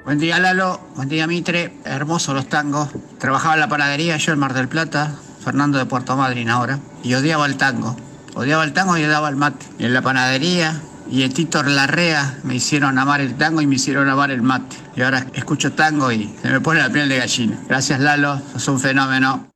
Buen día, Lalo. Buen día, Mitre. Hermosos los tangos. Trabajaba en la panadería, yo en Mar del Plata, Fernando de Puerto Madryn ahora, y odiaba el tango. Odiaba el tango y odiaba el mate. Y en la panadería y en Tito Larrea me hicieron amar el tango y me hicieron amar el mate. Y ahora escucho tango y se me pone la piel de gallina. Gracias, Lalo. Sos un fenómeno.